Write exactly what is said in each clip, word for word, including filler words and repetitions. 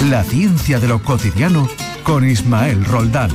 La ciencia de lo cotidiano con Ismael Roldán.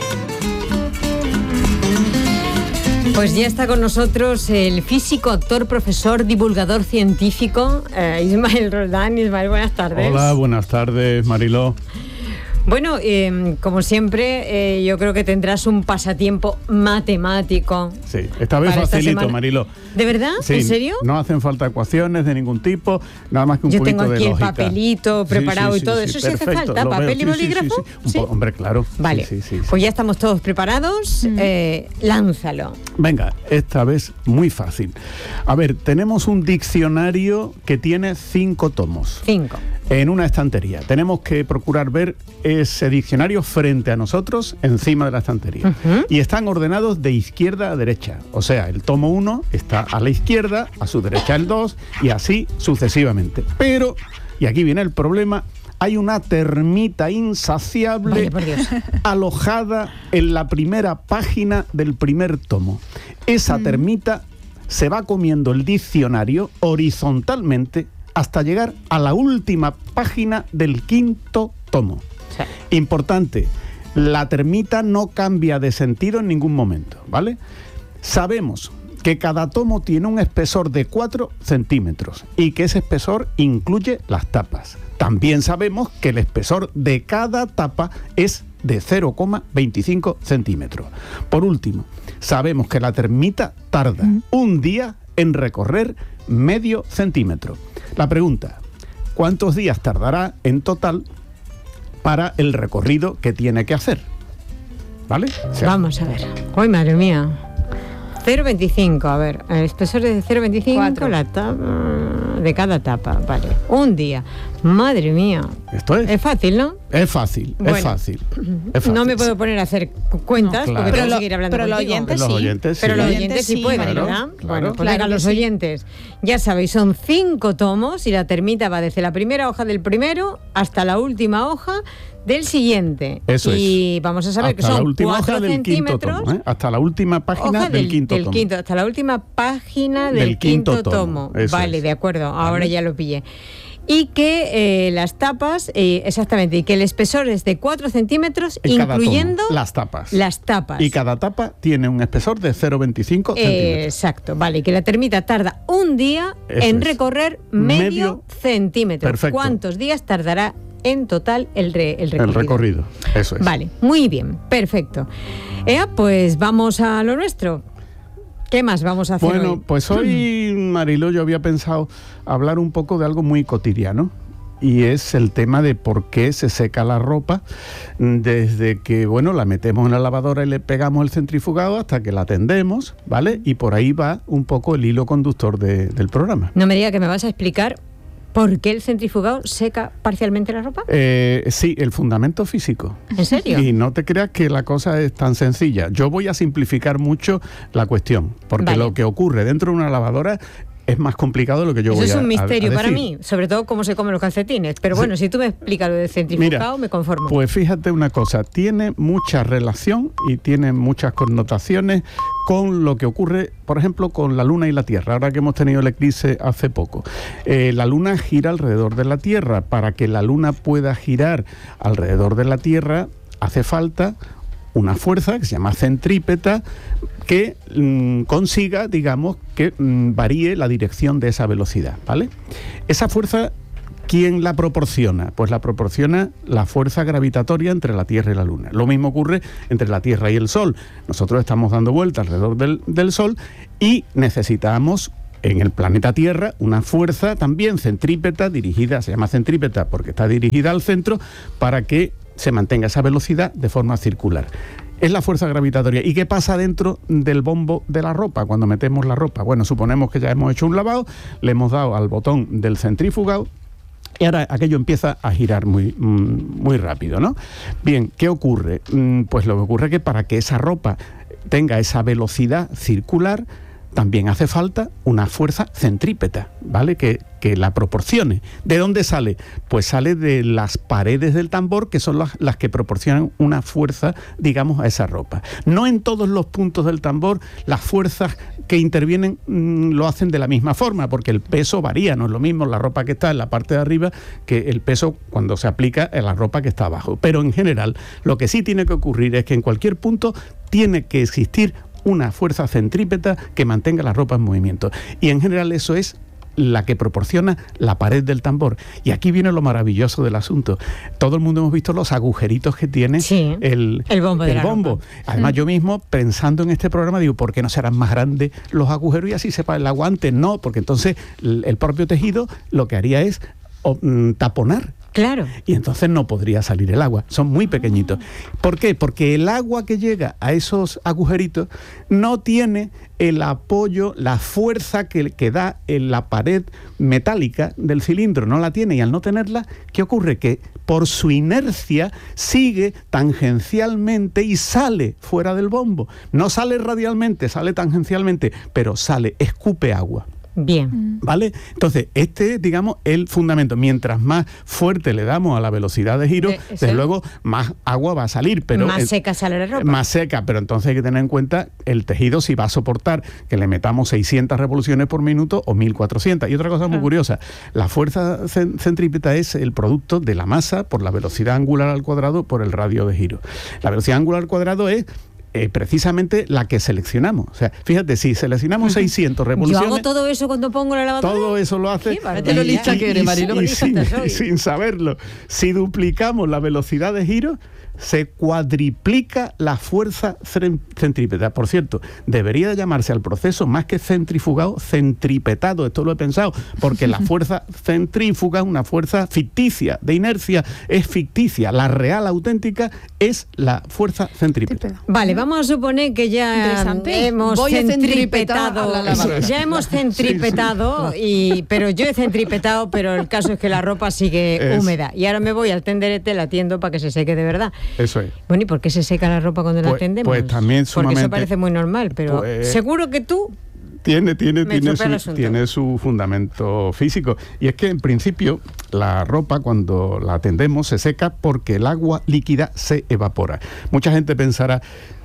Pues ya está con nosotros el físico, actor, profesor, divulgador científico, eh, Ismael Roldán. Ismael, buenas tardes. Hola, buenas tardes, Mariló. Bueno, eh, como siempre, eh, yo creo que tendrás un pasatiempo matemático. Sí, esta vez facilito, Mariló. ¿De verdad? Sí, ¿En serio? No hacen falta ecuaciones de ningún tipo, nada más que un yo poquito de lógica. Yo tengo aquí el papelito preparado sí, sí, y todo. Sí, ¿Eso sí, sí hace falta? ¿Papel sí, y bolígrafo? Sí, sí, sí. Un po- hombre, claro. Vale, sí, sí, sí, pues ya estamos todos preparados. Mm. Eh, lánzalo. Venga, esta vez muy fácil. A ver, tenemos un diccionario que tiene cinco tomos. Cinco. En una estantería. Tenemos que procurar ver ese diccionario frente a nosotros, encima de la estantería. Uh-huh. Y están ordenados de izquierda a derecha. O sea, el tomo uno está a la izquierda, a su derecha el dos, y así sucesivamente. Pero, y aquí viene el problema, hay una termita insaciable alojada en la primera página del primer tomo. Esa uh-huh. termita se va comiendo el diccionario horizontalmente hasta llegar a la última página del quinto tomo. Sí. Importante, la termita no cambia de sentido en ningún momento, ¿vale? Sabemos que cada tomo tiene un espesor de cuatro centímetros y que ese espesor incluye las tapas. También sabemos que el espesor de cada tapa es de cero coma veinticinco centímetros. Por último, sabemos que la termita tarda mm. un día en recorrer medio centímetro. La pregunta, ¿cuántos días tardará en total para el recorrido que tiene que hacer? ¿Vale? O sea, vamos a ver. ¡Uy, madre mía! cero coma veinticinco, a ver, el espesor es de cero coma veinticinco, la tapa de cada tapa, vale. Un día. Madre mía. Esto es. Es fácil, ¿no? Es fácil, bueno, es fácil. Es fácil. No me puedo poner a hacer cuentas, no, claro, porque tengo que seguir hablando pero contigo. Los oyentes, los sí. oyentes sí. Pero los oyentes sí, sí pueden, claro, ¿verdad? Claro, bueno, pues claro venga, los sí. oyentes. Ya sabéis, son cinco tomos y la termita va desde la primera hoja del primero hasta la última hoja del siguiente. Eso y es. vamos a saber hasta que son la última cuatro hoja del centímetros. Quinto tomo, ¿eh? Hasta la última página del, del quinto del tomo. Quinto, hasta la última página del, del quinto, quinto tomo. tomo. Vale, es. de acuerdo. Ahora ¿Vale? ya lo pillé. Y que eh, las tapas, eh, exactamente, y que el espesor es de cuatro centímetros, en incluyendo las tapas. Las tapas. Y cada tapa tiene un espesor de cero coma veinticinco eh, centímetros. Exacto, vale, y que la termita tarda un día Eso en es. recorrer medio, medio centímetro. Perfecto. ¿Cuántos días tardará en total el, re, el recorrido? El recorrido, eso es. Vale, muy bien, perfecto. Eh, pues vamos a lo nuestro. ¿Qué más vamos a hacer Bueno, hoy? pues hoy, Mariló, yo había pensado hablar un poco de algo muy cotidiano. Y es el tema de por qué se seca la ropa desde que, bueno, la metemos en la lavadora y le pegamos el centrifugado hasta que la tendemos, ¿vale? Y por ahí va un poco el hilo conductor de, del programa. No me diga que me vas a explicar por qué el centrifugado seca parcialmente la ropa. Eh, sí, el fundamento físico. ¿En serio? Y no te creas que la cosa es tan sencilla. Yo voy a simplificar mucho la cuestión, porque vale. lo que ocurre dentro de una lavadora es más complicado de lo que yo Eso voy a Eso es un misterio a, a para mí, sobre todo cómo se comen los calcetines. Pero bueno, sí. si tú me explicas lo del centrifugado, me conformo. Pues fíjate una cosa, tiene mucha relación y tiene muchas connotaciones con lo que ocurre, por ejemplo, con la Luna y la Tierra. Ahora que hemos tenido el eclipse hace poco. Eh, la Luna gira alrededor de la Tierra. Para que la Luna pueda girar alrededor de la Tierra, hace falta una fuerza que se llama centrípeta que mmm, consiga, digamos, que mmm, varíe la dirección de esa velocidad, ¿vale? Esa fuerza, ¿quién la proporciona? Pues la proporciona la fuerza gravitatoria entre la Tierra y la Luna. Lo mismo ocurre entre la Tierra y el Sol. Nosotros estamos dando vueltas alrededor del, del Sol y necesitamos en el planeta Tierra una fuerza también centrípeta dirigida, se llama centrípeta porque está dirigida al centro, para que se mantenga esa velocidad de forma circular. Es la fuerza gravitatoria. ¿Y qué pasa dentro del bombo de la ropa cuando metemos la ropa? Bueno, suponemos que ya hemos hecho un lavado, le hemos dado al botón del centrifugado y ahora aquello empieza a girar muy, muy rápido, ¿no? Bien, ¿qué ocurre? Pues lo que ocurre es que para que esa ropa tenga esa velocidad circular, también hace falta una fuerza centrípeta, ¿vale? Que, que la proporcione. ¿De dónde sale? Pues sale de las paredes del tambor, que son las, las que proporcionan una fuerza, digamos, a esa ropa. No en todos los puntos del tambor las fuerzas que intervienen mmm, lo hacen de la misma forma, porque el peso varía, no es lo mismo la ropa que está en la parte de arriba que el peso cuando se aplica en la ropa que está abajo. Pero en general, lo que sí tiene que ocurrir es que en cualquier punto tiene que existir una fuerza centrípeta que mantenga la ropa en movimiento. Y en general eso es la que proporciona la pared del tambor. Y aquí viene lo maravilloso del asunto. Todo el mundo hemos visto los agujeritos que tiene sí, el, el bombo. De el la bombo. ropa. Además, mm. yo mismo, pensando en este programa, digo, ¿por qué no serán más grandes los agujeros y así sepa el aguante? No, porque entonces el, el propio tejido lo que haría es o, mm, taponar. Claro. Y entonces no podría salir el agua. Son muy pequeñitos. ¿Por qué? Porque el agua que llega a esos agujeritos no tiene el apoyo, la fuerza que, que da en la pared metálica del cilindro. No la tiene. Y al no tenerla, ¿qué ocurre? Que por su inercia sigue tangencialmente y sale fuera del bombo. No sale radialmente, sale tangencialmente, pero sale, escupe agua. Bien. ¿Vale? Entonces, este es, digamos, el fundamento. Mientras más fuerte le damos a la velocidad de giro, de, desde luego, más agua va a salir. Pero más el, seca sale la ropa. Más seca, pero entonces hay que tener en cuenta el tejido si va a soportar que le metamos seiscientas revoluciones por minuto o mil cuatrocientas. Y otra cosa muy curiosa, la fuerza centrípeta es el producto de la masa por la velocidad angular al cuadrado por el radio de giro. La velocidad angular al cuadrado es Eh, precisamente la que seleccionamos. O sea, fíjate, si seleccionamos seiscientas revoluciones... Yo hago todo eso cuando pongo la lavadora. Todo eso lo hace... Qué lo lista que eres, Marilo. Y, y, sin, y sin saberlo, si duplicamos la velocidad de giro, se cuadriplica la fuerza centrípeta. Por cierto, debería de llamarse al proceso, más que centrifugado, centripetado. Esto lo he pensado, porque la fuerza centrífuga es una fuerza ficticia, de inercia, es ficticia. La real, auténtica, es la fuerza centrípeta. Vale, vamos a suponer que ya hemos Voy centripetado. a la Ya hemos centripetado, sí, sí. Y, pero yo he centripetado, pero el caso es que la ropa sigue es. húmeda. Y ahora me voy al tenderete, la tiendo para que se seque de verdad. Eso es. Bueno, ¿y por qué se seca la ropa cuando pues, la tendemos? Pues también sumamente... Porque eso parece muy normal, pero pues, seguro que tú... Tiene, tiene, tiene, su, tiene su fundamento físico. Y es que, en principio, la ropa, cuando la tendemos, se seca porque el agua líquida se evapora. Mucha gente pensará...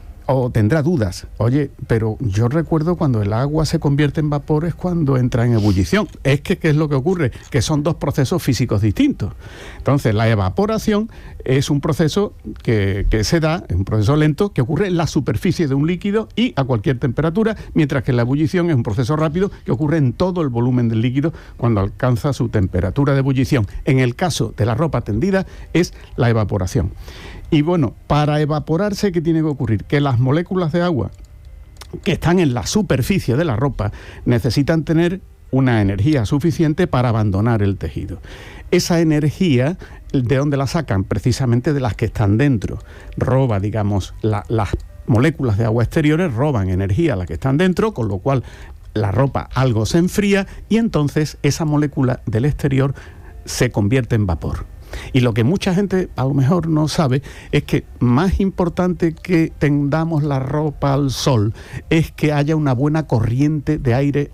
o tendrá dudas. Oye, pero yo recuerdo cuando el agua se convierte en vapor es cuando entra en ebullición. Es que, ¿qué es lo que ocurre? Que son dos procesos físicos distintos. Entonces, la evaporación es un proceso que, que se da, es un proceso lento, que ocurre en la superficie de un líquido y a cualquier temperatura, mientras que la ebullición es un proceso rápido que ocurre en todo el volumen del líquido cuando alcanza su temperatura de ebullición. En el caso de la ropa tendida, es la evaporación. Y bueno, para evaporarse, ¿qué tiene que ocurrir? Que las moléculas de agua que están en la superficie de la ropa necesitan tener una energía suficiente para abandonar el tejido. Esa energía, ¿de dónde la sacan? Precisamente de las que están dentro. Roba, digamos, la, las moléculas de agua exteriores roban energía a las que están dentro, con lo cual la ropa algo se enfría y entonces esa molécula del exterior se convierte en vapor. Y lo que mucha gente a lo mejor no sabe es que más importante que tendamos la ropa al sol es que haya una buena corriente de aire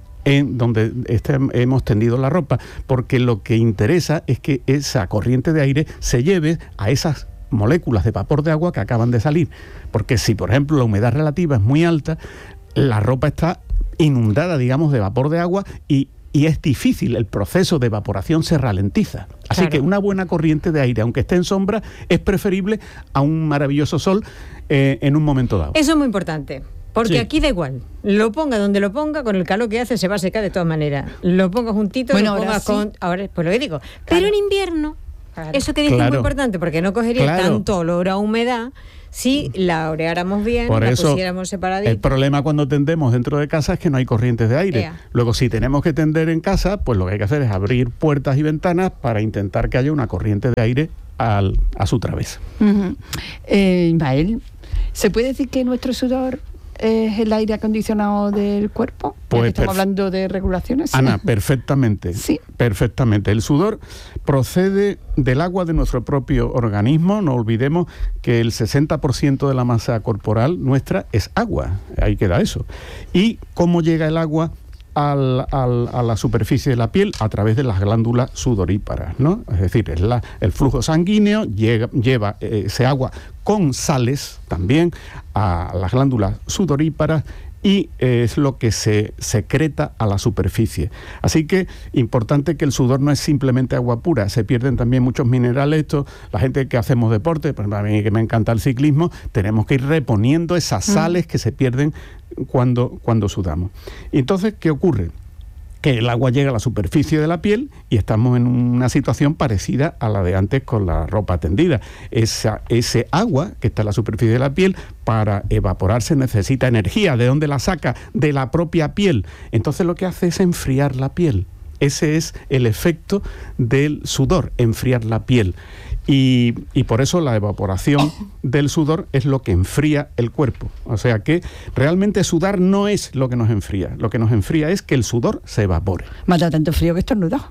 en donde este, hemos tendido la ropa, porque lo que interesa es que esa corriente de aire se lleve a esas moléculas de vapor de agua que acaban de salir. Porque si, por ejemplo, la humedad relativa es muy alta, la ropa está inundada, digamos, de vapor de agua y Y es difícil, el proceso de evaporación se ralentiza. Así claro. que una buena corriente de aire, aunque esté en sombra, es preferible a un maravilloso sol eh, en un momento dado. Eso es muy importante, porque sí. aquí da igual. Lo ponga donde lo ponga, con el calor que hace se va a secar de todas maneras. Lo ponga juntito, bueno, lo ponga sí. con... Ahora, pues lo que digo. Claro. Pero en invierno, claro. eso que dices claro. es muy importante, porque no cogería claro. tanto olor a humedad si la oreáramos bien, Por la eso, pusiéramos separadita. El problema cuando tendemos dentro de casa es que no hay corrientes de aire. Yeah. Luego, si tenemos que tender en casa, pues lo que hay que hacer es abrir puertas y ventanas para intentar que haya una corriente de aire al, a su través. Uh-huh. eh, Ismael, ¿se puede decir que nuestro sudor es el aire acondicionado del cuerpo? Pues estamos perf- hablando de regulaciones. Ana, perfectamente. Sí. Perfectamente. El sudor procede del agua de nuestro propio organismo. No olvidemos que el sesenta por ciento de la masa corporal nuestra es agua. Ahí queda eso. ¿Y cómo llega el agua Al, al, a la superficie de la piel? A través de las glándulas sudoríparas, ¿no? Es decir, es la, el flujo sanguíneo llega, lleva eh, ese agua con sales también a las glándulas sudoríparas y eh, es lo que se secreta a la superficie. Así que importante que el sudor no es simplemente agua pura, se pierden también muchos minerales. Esto, la gente que hacemos deporte, pues a mí que me encanta el ciclismo, tenemos que ir reponiendo esas sales mm. que se pierden cuando, cuando sudamos. Y entonces, ¿qué ocurre? Que el agua llega a la superficie de la piel y estamos en una situación parecida a la de antes con la ropa tendida. Esa, ese agua que está en la superficie de la piel, para evaporarse necesita energía. ¿De dónde la saca? De la propia piel. Entonces lo que hace es enfriar la piel. Ese es el efecto del sudor, enfriar la piel. Y, y por eso la evaporación del sudor es lo que enfría el cuerpo. O sea que realmente sudar no es lo que nos enfría. Lo que nos enfría es que el sudor se evapore. Me ha dado tanto frío que estornudado.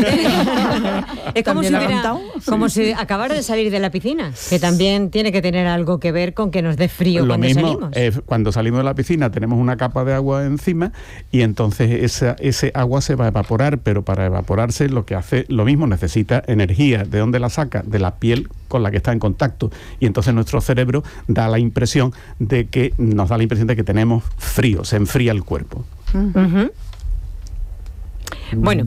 Es como si, hubiera, como si acabara de salir de la piscina, que también tiene que tener algo que ver con que nos dé frío lo cuando mismo, salimos. Eh, cuando salimos de la piscina tenemos una capa de agua encima y entonces esa, ese agua se va a evaporar, pero para evaporarse lo que hace, lo mismo, necesita energía. ¿De dónde la saca? De la piel con la que está en contacto. Y entonces nuestro cerebro da la impresión de que, nos da la impresión de que tenemos frío, se enfría el cuerpo. Uh-huh. Bueno,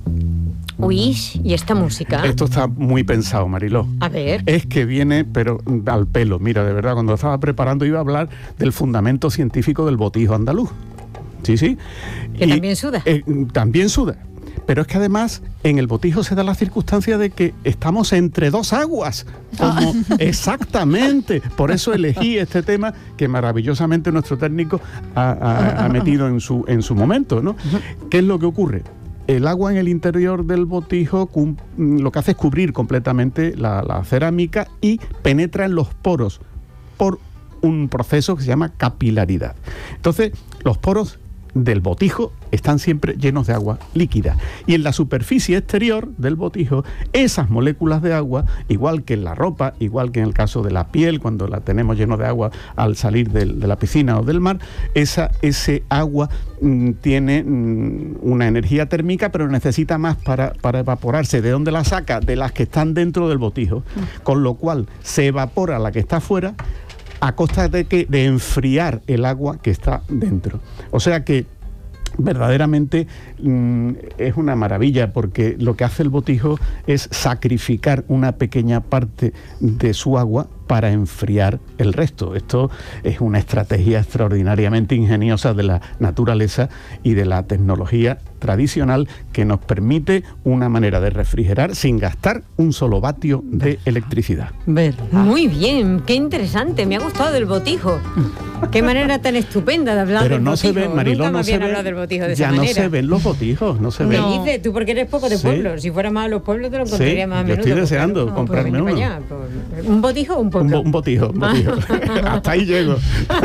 uy, ¿y esta música? Esto está muy pensado, Mariló. A ver. Es que viene, pero al pelo. Mira, de verdad, cuando lo estaba preparando iba a hablar del fundamento científico del botijo andaluz. Sí, sí. Que y, también suda. Eh, también suda. Pero es que además en el botijo se da la circunstancia de que estamos entre dos aguas. Como, exactamente. Por eso elegí este tema que maravillosamente nuestro técnico ha, ha, ha metido en su, en su momento, ¿no? ¿Qué es lo que ocurre? El agua en el interior del botijo lo que hace es cubrir completamente la, la cerámica y penetra en los poros por un proceso que se llama capilaridad. Entonces, los poros del botijo están siempre llenos de agua líquida. Y en la superficie exterior del botijo, esas moléculas de agua, igual que en la ropa, igual que en el caso de la piel, cuando la tenemos lleno de agua al salir de, de la piscina o del mar, esa, ese agua mm, tiene mm, una energía térmica, pero necesita más para, para evaporarse. ¿De dónde la saca? De las que están dentro del botijo. Con lo cual, se evapora la que está afuera, a costa de que de enfriar el agua que está dentro. O sea que verdaderamente mmm, es una maravilla, porque lo que hace el botijo es sacrificar una pequeña parte de su agua para enfriar el resto. Esto es una estrategia extraordinariamente ingeniosa de la naturaleza y de la tecnología tradicional que nos permite una manera de refrigerar sin gastar un solo vatio de electricidad. ¿Verdad? Muy bien, qué interesante, me ha gustado del botijo. Qué manera tan estupenda de hablar Pero del no botijo. se ven, Mariló, Nunca no me se habían ven, hablado del botijo de ya esa manera. no se ven los botijos, no se ven. ¿Qué dices? Tú porque eres poco de pueblo. Sí. Si fuera más a los pueblos te lo encontraría sí, más a yo menudo. estoy deseando pues, comprarme pues, uno. Allá, pues, ¿un botijo o un pueblo? Un, bo, un botijo, un botijo. Hasta ahí llego.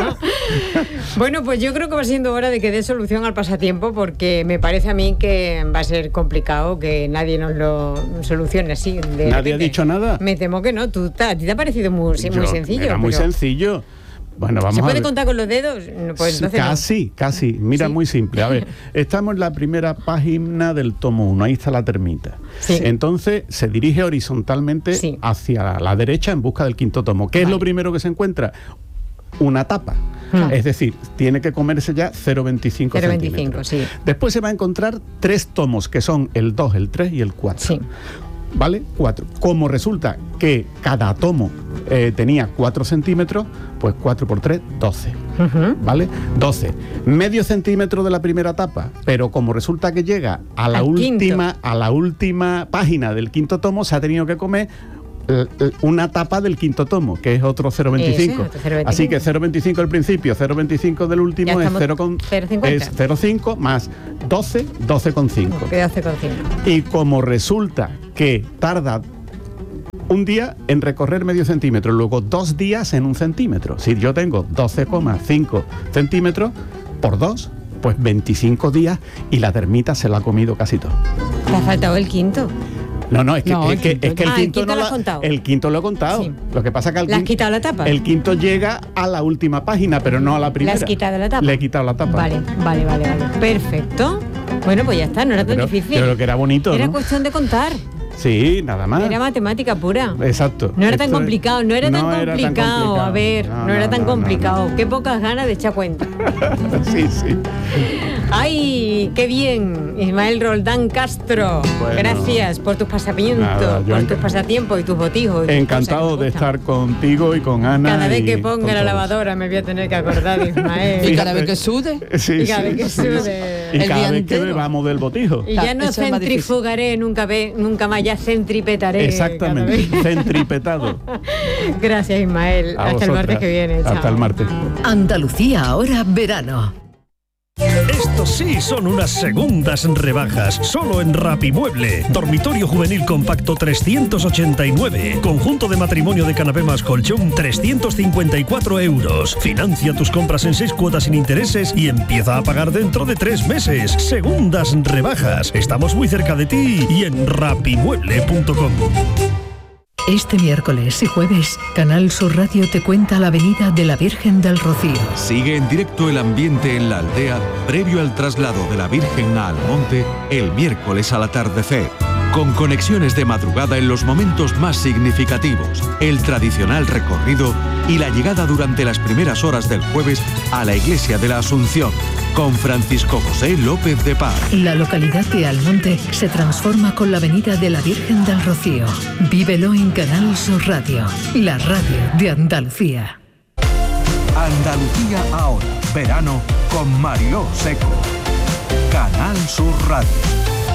Bueno, pues yo creo que va siendo hora de que dé solución al pasatiempo, porque me parece a mí que va a ser complicado que nadie nos lo solucione así. De ¿Nadie repente. ha dicho nada? Me temo que no. Tú, ¿a ti te ha parecido muy, yo, muy sencillo? Era muy pero... sencillo. Bueno, vamos ¿Se puede a ver. contar con los dedos? Pues entonces casi, no. casi. Mira, ¿Sí? muy simple. A ver, estamos en la primera página del tomo uno. Ahí está la termita. Sí. Entonces se dirige horizontalmente sí. hacia la derecha en busca del quinto tomo. ¿Qué vale. es lo primero que se encuentra? Una tapa. Hmm. Es decir, tiene que comerse ya cero coma veinticinco centímetros. Sí. Después se va a encontrar tres tomos, que son el dos, el tres y el cuatro. Sí. ¿Vale? Cuatro. Como resulta que cada tomo eh, tenía cuatro centímetros, pues cuatro por tres, doce. Uh-huh. ¿Vale? doce. Medio centímetro de la primera tapa, pero como resulta que llega a la, última, a la última página del quinto tomo, se ha tenido que comer una tapa del quinto tomo, que es otro cero coma veinticinco. Así que cero coma veinticinco al principio, cero coma veinticinco del último es cero coma cinco más doce, doce coma cinco. doce coma cinco. Y como resulta que tarda un día en recorrer medio centímetro, luego dos días en un centímetro. Si yo tengo doce coma cinco centímetros por dos, pues veinticinco días y la termita se la ha comido casi todo. ¿Te ha faltado el quinto? No, no, es que, no, es, que, es que el, ah, quinto el quinto no lo la, has contado. El quinto lo he contado. Sí. Lo que pasa es que el ¿Le has quinto, quitado la tapa? El quinto llega a la última página, pero no a la primera. ¿Le has quitado la tapa? Le he quitado la tapa. Vale, vale, vale, vale. Perfecto. Bueno, pues ya está, no era tan pero, difícil. Pero que era bonito, Era ¿no? cuestión de contar. Sí, nada más. Era matemática pura. Exacto. No era Esto tan complicado, no era, no tan, complicado. era tan complicado. A ver, no, no era no, tan no, complicado. No, no. Qué pocas ganas de echar cuenta. Sí, sí. ¡Ay, qué bien! Ismael Roldán Castro, bueno, gracias por tus pasatiempos, nada, por tus pasatiempos y tus botijos. Y encantado de estar contigo y con Ana. Cada vez que ponga la lavadora me voy a tener que acordar de Ismael. Y cada vez que sude. Sí, y cada sí, vez que sí, sude. Y cada vez que bebamos del botijo. Y ya no centrifugaré nunca, ve, nunca más, ya centripetaré. Exactamente, centripetado. Gracias, Ismael. A Hasta vosotras. el martes que viene. Hasta Chao. el martes. Andalucía ahora verano. Estos sí son unas segundas rebajas, solo en Rapimueble. Dormitorio juvenil compacto trescientos ochenta y nueve. Conjunto de matrimonio de canapé más colchón trescientos cincuenta y cuatro euros. Financia tus compras en seis cuotas sin intereses y empieza a pagar dentro de tres meses. Segundas rebajas. Estamos muy cerca de ti y en rapimueble punto com. Este miércoles y jueves, Canal Sur Radio te cuenta la Avenida de la Virgen del Rocío. Sigue en directo el ambiente en la aldea previo al traslado de la Virgen a Almonte el miércoles al atardecer. Con conexiones de madrugada en los momentos más significativos, el tradicional recorrido y la llegada durante las primeras horas del jueves a la Iglesia de la Asunción, con Francisco José López de Paz. La localidad de Almonte se transforma con la Avenida de la Virgen del Rocío. Vívelo en Canal Sur Radio, la radio de Andalucía. Andalucía ahora, verano con Mariló Seco. Canal Sur Radio.